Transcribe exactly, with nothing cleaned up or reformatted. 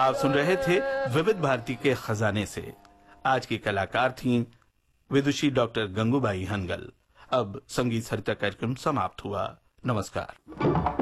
आप सुन रहे थे विविध भारती के खजाने से। आज की कलाकार थीं विदुषी डॉक्टर गंगूबाई हनगल। अब संगीत सरिता कार्यक्रम समाप्त हुआ। नमस्कार।